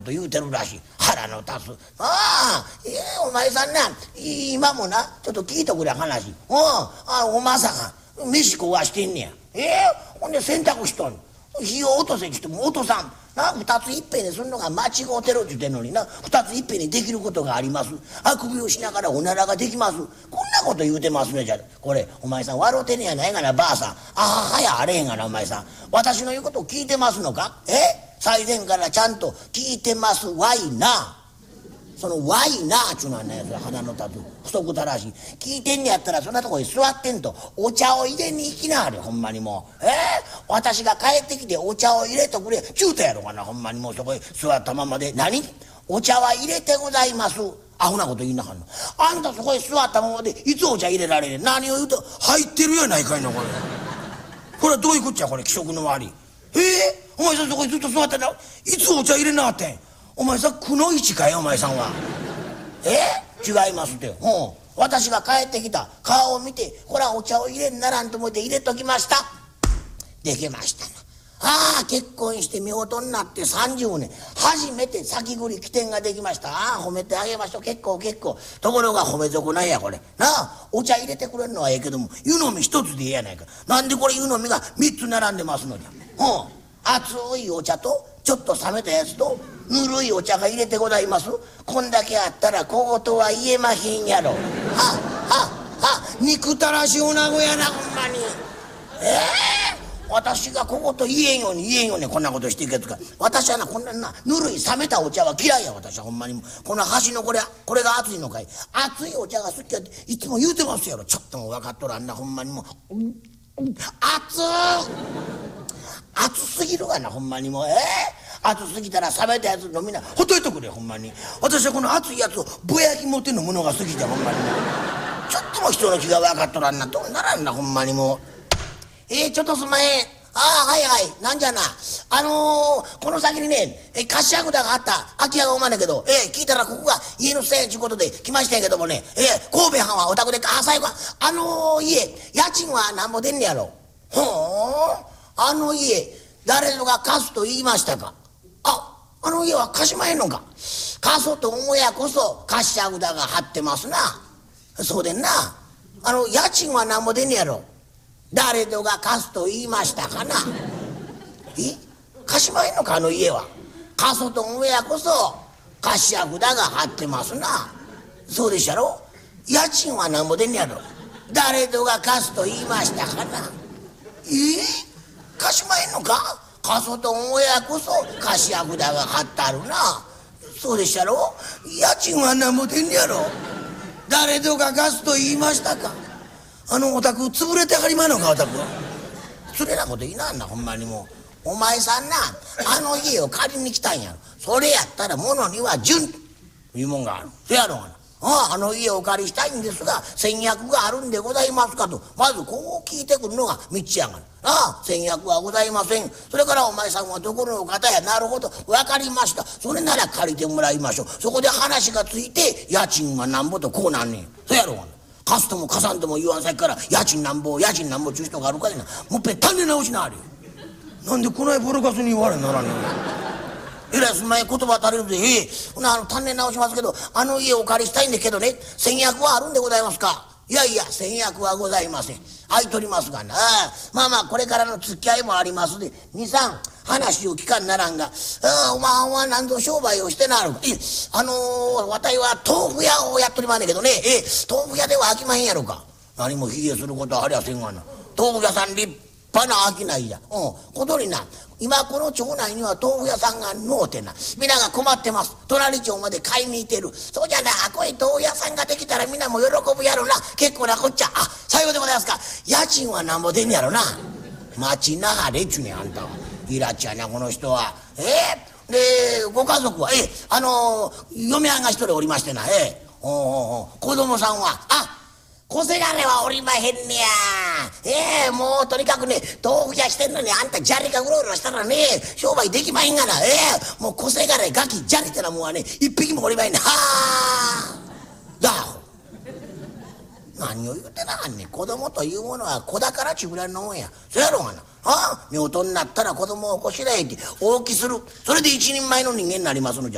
と言うてるらしい。腹の立つ。ああ、お前さんな、今もな、ちょっと聞いとくれ話。おまさか飯食わしてんねや。ほんで洗濯しとん。火を落とせって言っても落とさん。な、二ついっぺんにするのが間違うてるって言ってんのにな、二ついっぺんにできることがあります。あくびをしながらおならができます。こんなこと言うてますね。じゃこれお前さん笑うてんねやないがな、ばあさん。あははやあれへんがな、お前さん。私の言うことを聞いてますのか。最前からちゃんと聞いてますわいな。そのわいなっちゅうのはね、それ鼻の立つ不足たらしい。聞いてんねやったらそんなとこに座ってんとお茶を入れに行きなはれ。ほんまにもう私が帰ってきてお茶を入れとくれちゅうたやろかな。ほんまにもうそこへ座ったままで何お茶は入れてございます。アホなこと言いなはんの。あんたそこへ座ったままでいつお茶入れられる。何を言うと入ってるやないかいなこれ。これはどういうこっちゃこれ。気色の悪い。お前さんそこにずっと座ってんないつお茶入れなってん。お前さんくのいちかいお前さんは。違いますって。私が帰ってきた顔を見てこれはお茶を入れんならんと思って入れときました。できましたな。結婚して夫婦になって30年初めて先繰り起点ができました。褒めてあげましょう。結構結構。ところが褒め底ないやこれな。お茶入れてくれるのはええけども湯飲み一つでええやないか。なんでこれ湯飲みが3つ並んでますのじゃ。熱いお茶とちょっと冷めたやつとぬるいお茶が入れてございます。こんだけあったら小言は言えまへんやろ。憎たらしい女子やなほんまに。私が小言言えんようにこんなことしていけつか。私はなこんなぬるい冷めたお茶は嫌いや。私はほんまにこの端のこれが熱いのかい。熱いお茶が好きやっていつも言うてますやろ。ちょっとも分かっとらんなほんまにもう。熱すぎるがなほんまにもう。熱すぎたら冷めたやつ飲みなほっといとくれほんまに。私はこの熱いやつをぼやき持って飲むのが好きじゃほんまにもう。ちょっとも人の気が分かっとらんな。どんならんなほんまにもう。ちょっとすんまへん。はいなんじゃな。この先にね菓子札があった空き家がおまんねんけど聞いたらここが家の下やちゅうことで来ましたんやけどもね神戸藩はお宅で最後は家家賃はなんぼ出んねやろ。家誰ぞが貸すと言いましたか。家は貸しまへんのか。貸そうと思うやこそ貸し札が貼ってますな。そうでんな。家賃はなんぼ出んねやろ。誰ぞが貸すと言いましたかな。貸しまへんのか家は。貸そうと思うやこそ貸し札が貼ってますな。そうでっしゃろ。家賃はなんぼ出んねやろ。誰ぞが貸すと言いましたかな。貸しまへんのか。貸そうと思うやこそ貸し札が貼ってあるな。そうでっしゃろ。家賃はなんぼ出んねやろ。誰ぞが貸すと言いましたか。お宅潰れてはりまんのかお宅。失礼なこと言いなはんなほんまにもう。お前さんな家を借りに来たんやろ。それやったら物には順というもんがある。そやろうがな。家をお借りしたいんですが先約があるんでございますかとまずこう聞いてくるのが道やがな。先約はございません。それからお前さんはどこの方や。なるほど分かりました。それなら借りてもらいましょう。そこで話がついて家賃はなんぼとこうなんねん。そやろうがな。貸すとも貸さんとも言わんさっきから家賃なんぼちゅう人があるかいな。もっぺん種直しなあれ。なんでこないボロカスに言われならねえ。えらいすんまへん言葉足りるんで種直しますけど家をお借りしたいんですけどね先約はあるんでございますか。いや先約はございません。空いとりますがな。まあこれからの付き合いもありますで23話を聞かんならんがお前は何ぞ商売をしてなるか。わたいは豆腐屋をやっとりまんねんけどね豆腐屋では飽きまへんやろか。何も卑下することはありゃせんがな。豆腐屋さん立派な商いや。ことにな今この町内には豆腐屋さんがのうてな皆が困ってます。隣町まで買いに行ってる。そうじゃなこい豆腐屋さんができたら皆も喜ぶやろな。結構なこっちゃ。さようでございますか。家賃はなんぼ出んねやろな。待ちなはれっちゅうねんあんたは。いらっちゃなこの人は。でご家族は嫁はんが一人おりましてな子供さんは小せがれはおりまへんねや。もうとにかくね豆腐屋してんのにあんた砂利がうろうろしたらね商売できまへんがな。もう小せがれガキ砂利ってなもんはね一匹もおりまへんね。何を言うてなはんねん。子供というものは子宝ちゅうぐらいのもんや。そやろうがな。夫婦になったら子供をこしらえて大きする。それで一人前の人間になりますのじゃ。